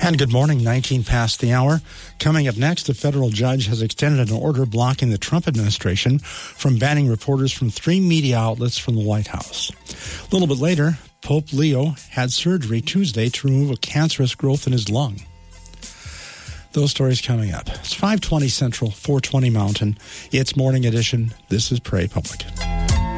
And good morning, 19 past the hour. Coming up next, a federal judge has extended an order blocking the Trump administration from banning reporters from 3 media outlets from the White House. A little bit later, Pope Leo had surgery Tuesday to remove a cancerous growth in his lung. Those stories coming up. It's 5:20 Central, 4:20 Mountain. It's Morning Edition. This is Prairie Public.